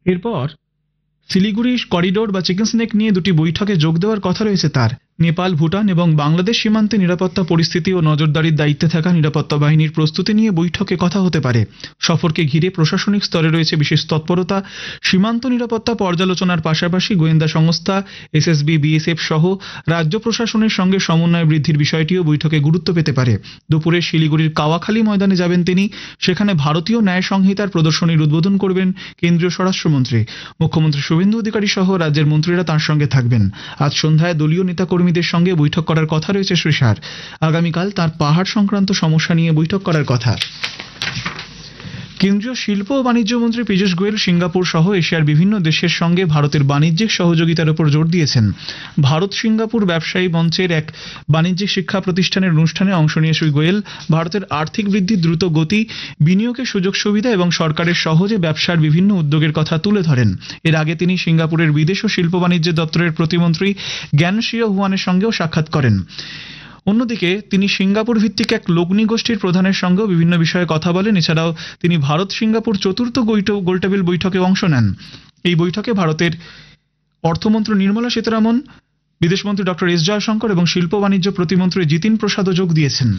এরপর শিলিগুড়ি করিডোর বা chicken snake নিয়ে দুটি বৈঠকে যোগ দেওয়ার কথা রয়েছে তার। নেপাল, ভুটান এবং বাংলাদেশ সীমান্তে নিরাপত্তা পরিস্থিতি ও নজরদারির দায়িত্বে থাকা নিরাপত্তা বাহিনীর প্রস্তুতি নিয়ে বৈঠকে কথা হতে পারে। সফরকে ঘিরে প্রশাসনিক স্তরে রয়েছে বিশেষ তৎপরতা। সীমান্ত নিরাপত্তা পর্যালোচনার পাশাপাশি গোয়েন্দা সংস্থা, এসএসবি, বিএসএফ সহ রাজ্য প্রশাসনের সঙ্গে সমন্বয় বৃদ্ধির বিষয়টিও বৈঠকে গুরুত্ব পেতে পারে। দুপুরে শিলিগুড়ির কাওয়াখালী ময়দানে যাবেন তিনি। সেখানে ভারতীয় ন্যায় সংহিতার প্রদর্শনীর উদ্বোধন করবেন কেন্দ্রীয় স্বরাষ্ট্রমন্ত্রী। মুখ্যমন্ত্রী শুভেন্দু অধিকারী সহ রাজ্যের মন্ত্রীরা তাঁর সঙ্গে থাকবেন। আজ সন্ধ্যায় দলীয় নেতাকর্মীদের সঙ্গে বৈঠক করার কথা রয়েছে শ্রী শাহর। আগামীকাল তার পাহাড় সংক্রান্ত সমস্যা নিয়ে বৈঠক করার কথা। কেন্দ্রীয় শিল্প ও বাণিজ্য মন্ত্রী পীযূষ গোয়েল সিঙ্গাপুর সহ এশিয়ার বিভিন্ন দেশের সঙ্গে ভারতের বাণিজ্যিক সহযোগিতার উপর জোর দিয়েছেন। ভারত সিঙ্গাপুর ব্যবসায়ী মঞ্চের এক বাণিজ্যিক শিক্ষা প্রতিষ্ঠানের অনুষ্ঠানে অংশ নিয়ে শ্রী গোয়েল ভারতের আর্থিক বৃদ্ধির দ্রুত গতি, বিনিয়োগের সুযোগ সুবিধা এবং সরকারের সহজে ব্যবসার বিভিন্ন উদ্যোগের কথা তুলে ধরেন। এর আগে তিনি সিঙ্গাপুরের বিদেশ ও শিল্প বাণিজ্য দপ্তরের প্রতিমন্ত্রী জ্ঞান শিও হুয়ানের সঙ্গেও সাক্ষাৎ করেন। অন্যদিকে তিনি সিঙ্গাপুর ভিত্তিক এক লগ্নি গোষ্ঠীর প্রধানের সঙ্গেও বিভিন্ন বিষয়ে কথা বলেন। এছাড়াও তিনি ভারত সিঙ্গাপুর চতুর্থ গোলটেবিল বৈঠকে অংশ নেন। এই বৈঠকে ভারতের অর্থমন্ত্রী নির্মলা সীতারামন, বিদেশমন্ত্রী ডক্টর এস জয়শঙ্কর এবং শিল্প বাণিজ্য প্রতিমন্ত্রী জিতিন প্রসাদও যোগ দিয়েছেন।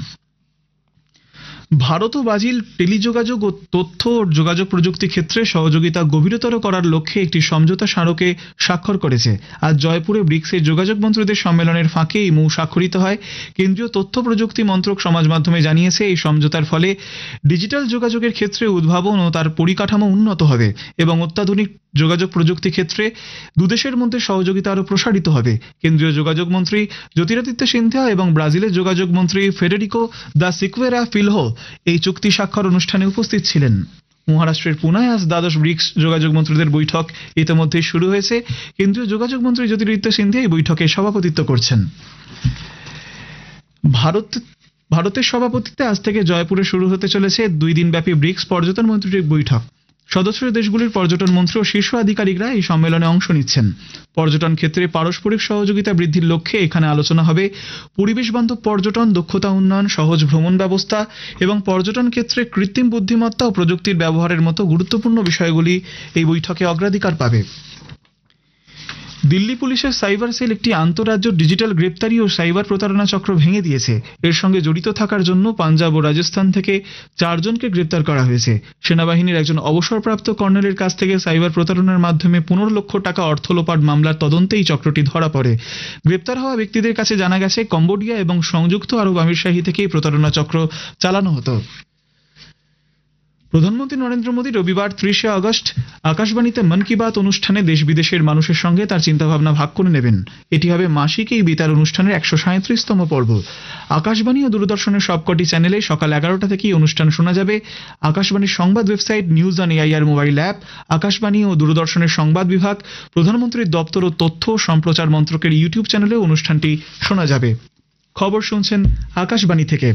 ভারত ও ব্রাজিল টেলিযোগাযোগ ও তথ্য ও যোগাযোগ প্রযুক্তি ক্ষেত্রে সহযোগিতা গভীরতর করার লক্ষ্যে একটি সমঝোতা স্মারকে স্বাক্ষর করেছে। আজ জয়পুরে ব্রিক্সের যোগাযোগ মন্ত্রীদের সম্মেলনের ফাঁকে এই মৌ স্বাক্ষরিত হয়। কেন্দ্রীয় তথ্য প্রযুক্তি মন্ত্রক সমাজ মাধ্যমে জানিয়েছে, এই সমঝোতার ফলে ডিজিটাল যোগাযোগের ক্ষেত্রে উদ্ভাবন ও তার পরিকাঠামো উন্নত হবে এবং অত্যাধুনিক যোগাযোগ প্রযুক্তি ক্ষেত্রে দুদেশের মধ্যে সহযোগিতা আরও প্রসারিত হবে। কেন্দ্রীয় যোগাযোগ মন্ত্রী জ্যোতিরাদিত্য সিন্ধিয়া এবং ব্রাজিলের যোগাযোগ মন্ত্রী ফেডেরিকো দা সিকুয়েরা ফিলহো এই চুক্তি স্বাক্ষর অনুষ্ঠানে উপস্থিত ছিলেন। মহারাষ্ট্রের পুনায় আজ দ্বাদশ ব্রিক্স যোগাযোগ মন্ত্রীদের বৈঠক ইতিমধ্যেই শুরু হয়েছে। কেন্দ্রীয় যোগাযোগ মন্ত্রী জ্যোতিরাদিত্য সিন্ধিয়া এই বৈঠকে সভাপতিত্ব করছেন। ভারতের সভাপতিত্বে আজ থেকে জয়পুরে শুরু হতে চলেছে 2 দিনব্যাপী ব্রিক্স পর্যটন মন্ত্রীর বৈঠক। সদস্য দেশগুলির পর্যটন মন্ত্রী ও শীর্ষ আধিকারিকরা এই সম্মেলনে অংশ নিচ্ছেন। পর্যটন ক্ষেত্রে পারস্পরিক সহযোগিতা বৃদ্ধির লক্ষ্যে এখানে আলোচনা হবে পরিবেশ বান্ধব পর্যটন, দক্ষতা উন্নয়ন, সহজ ভ্রমণ ব্যবস্থা এবং পর্যটন ক্ষেত্রে কৃত্রিম বুদ্ধিমত্তা ও প্রযুক্তির ব্যবহারের মতো গুরুত্বপূর্ণ বিষয়গুলি এই বৈঠকে অগ্রাধিকার পাবে। দিল্লি পুলিশের সাইবার সেল একটি আন্তঃরাজ্য ডিজিটাল গ্রেপ্তারি ও সাইবার প্রতারণা চক্র ভেঙে দিয়েছে। এর সঙ্গে জড়িত থাকার জন্য পাঞ্জাব ও রাজস্থান থেকে 4 জনকে গ্রেপ্তার করা হয়েছে। সেনাবাহিনীর একজন অবসরপ্রাপ্ত কর্নেলের কাছ থেকে সাইবার প্রতারণার মাধ্যমে 15 লক্ষ টাকা অর্থ লোপাট মামলার তদন্তে এই চক্রটি ধরা পড়ে। গ্রেপ্তার হওয়া ব্যক্তিদের কাছে জানা গেছে, কম্বোডিয়া এবং সংযুক্ত আরব আমিরশাহী থেকে এই প্রতারণা চক্র চালানো হতো। প্রধানমন্ত্রী নরেন্দ্র মোদী রবিবার 30শে আগস্ট আকাশবাণীতে মন কি বাত অনুষ্ঠানে দেশ বিদেশের মানুষের সঙ্গে তার চিন্তাভাবনা ভাগ করে নেবেন। এটি হবে মাসিক এই বেতার অনুষ্ঠানের 137তম পর্ব। আকাশবাণী ও দূরদর্শনের সবকটি চ্যানেলে সকাল 11টা থেকেই অনুষ্ঠান শোনা যাবে। আকাশবাণীর সংবাদ website, news on AIR mobile app, Akashvani ও দূরদর্শনের সংবাদ বিভাগ, প্রধানমন্ত্রীর দপ্তর ও তথ্য সম্প্রচার মন্ত্রকের ইউটিউব চ্যানেলে অনুষ্ঠানটি শোনা যাবে। খবর শুনছেন আকাশবাণী থেকে।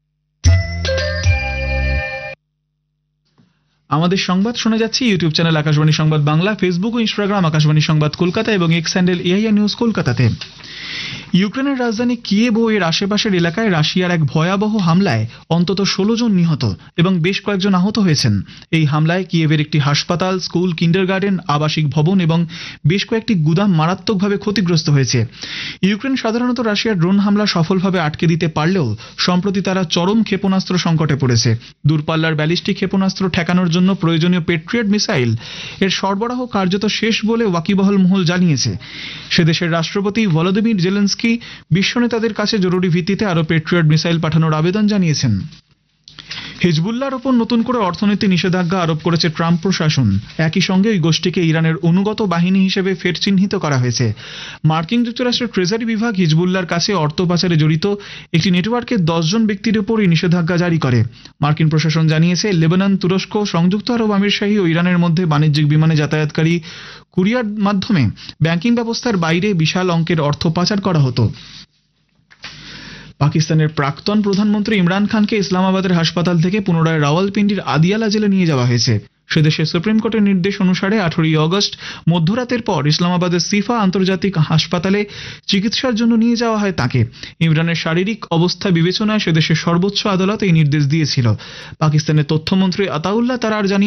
আমাদের সংবাদ শোনা যাচ্ছে ইউটিউব চ্যানেল আকাশবাণী সংবাদ বাংলা, ফেসবুক ও ইনস্টাগ্রাম আকাশবাণী সংবাদ কলকাতা এবং এক্স হ্যান্ডেল এআইআর নিউজ কলকাতাতে। ইউক্রেনের রাজধানী কিয়েভ ও এর আশেপাশের এলাকায় রাশিয়ার এক ভয়াবহ হামলায় অন্তত 16 জন নিহত এবং বেশ কয়েকজন আহত হয়েছেন। এই হামলায় কিয়েভের একটি হাসপাতাল, স্কুল, কিন্ডারগার্টেন, আবাসিক ভবন এবং বেশ কয়েকটি গুদাম মারাত্মকভাবে ক্ষতিগ্রস্ত হয়েছে। ইউক্রেন সাধারণত রাশিয়ার ড্রোন হামলা সফলভাবে আটকে দিতে পারলেও সম্প্রতি তারা চরম ক্ষেপণাস্ত্র সংকটে পড়েছে। দূরপাল্লার ব্যালিস্টিক ক্ষেপণাস্ত্র ঠেকানোর জন্য প্রয়োজনীয় পেট্রিয়ট মিসাইল এর সরবরাহ কার্যত শেষ বলে ওয়াকিবহাল মহল জানিয়েছে। সে দেশের রাষ্ট্রপতি ভলোদিমির জেলেনস্কি বিশ্ব নেতাদের কাছে জরুরি ভিত্তিতে আরও পেট্রিয়ট মিসাইল পাঠানোর আবেদন জানিয়েছেন। হিজবুল্লাহর ওপর নতুন করে অর্থনীতি নিষেধাজ্ঞা আরোপ করেছে ট্রাম্প প্রশাসন। একই সঙ্গে ওই গোষ্ঠীকে ইরানের অনুগত বাহিনী হিসেবে ফের চিহ্নিত করা হয়েছে। মার্কিন যুক্তরাষ্ট্রের ট্রেজারি বিভাগ হিজবুল্লাহর কাছে অর্থ পাচারে জড়িত একটি নেটওয়ার্কের 10 জন ব্যক্তির ওপর এই নিষেধাজ্ঞা জারি করে। মার্কিন প্রশাসন জানিয়েছে, লেবানন, তুরস্ক, সংযুক্ত আরব আমিরশাহী ও ইরানের মধ্যে বাণিজ্যিক বিমানে যাতায়াতকারী কুরিয়ার মাধ্যমে ব্যাংকিং ব্যবস্থার বাইরে বিশাল অঙ্কের অর্থ পাচার করা হতো। পাকিস্তানের প্রাক্তন প্রধানমন্ত্রী ইমরান খানকে ইসলামাবাদের হাসপাতাল থেকে পুনরায় রাওয়ালপিন্ডির আদিয়ালা জেলে নিয়ে যাওয়া হয়েছে। সেদেশের সুপ্রিম কোর্টের নির্দেশ অনুসারে 18ই আগস্ট মধ্যরাতের পর ইসলামাবাদের সিফা আন্তর্জাতিক হাসপাতালে চিকিৎসার জন্য নিয়ে যাওয়া হয় তাকে। ইমরানের শারীরিক অবস্থা বিবেচনায় সেদেশের সর্বোচ্চ আদালত এই নির্দেশ দিয়েছিল। পাকিস্তানের তথ্যমন্ত্রী আতাউল্লাহ তারার জানিয়ে